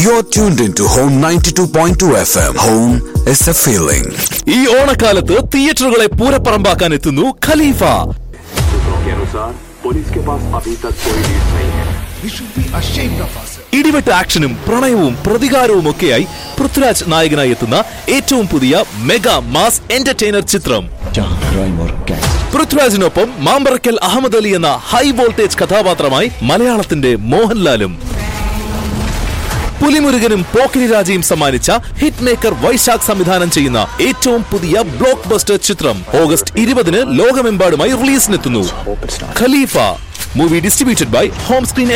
You're tuned into Home 92.2 FM. Home is a feeling. ഈ ഓണക്കാലത്ത് തിയേറ്ററുകളെ പൂരപ്പറമ്പാക്കാൻ എത്തുന്നു ഖലീഫ. ഇടിവെട്ട് ആക്ഷനും പ്രണയവും പ്രതികാരവും ഒക്കെയായി പൃഥ്വിരാജ് നായകനായി എത്തുന്ന ഏറ്റവും പുതിയ മെഗാ മാസ് എന്റർടൈനർ ചിത്രം. പൃഥ്വിരാജിനൊപ്പം മാമ്പറക്കൽ അഹമ്മദ് അലി എന്ന ഹൈ വോൾട്ടേജ് കഥാപാത്രമായി മലയാളത്തിന്റെ മോഹൻലാലും പുലിമുരുകനും പോക്കിരി രാജയും സമ്മാനിച്ച ഹിറ്റ് മേക്കർ വൈശാഖ് സംവിധാനം ചെയ്യുന്ന ഏറ്റവും പുതിയ ബ്ലോക്ക് ബസ്റ്റർ ചിത്രം August 20 ലോകമെമ്പാടുമായി റിലീസിനെത്തുന്നു. Khalifa movie distributed by whom screen